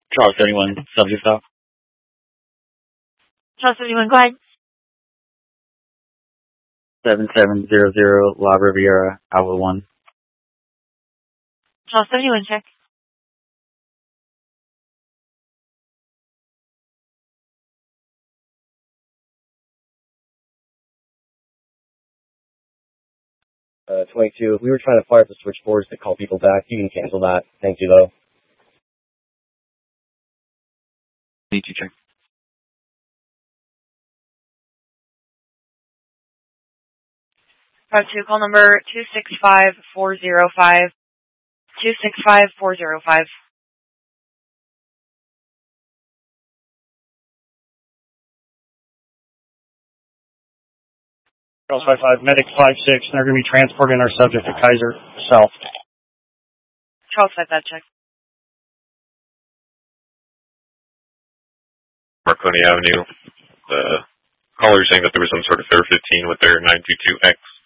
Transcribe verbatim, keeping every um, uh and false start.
Charles seventy-one, subject stop. Charles seventy-one, go ahead. seven seven zero zero La Riviera, Alpha one. Charles seventy-one, check. Uh, twenty-two, we were trying to fire up the switchboards to call people back. You can cancel that. Thank you, though. Need to check. Five two, call number two six five four zero five. Two six five four zero five. Charles five five, medic five six, and they're going to be transporting our subject to Kaiser South. Charles five five, check. Marconi Avenue. The caller saying that there was some sort of Fair fifteen with their nine two two X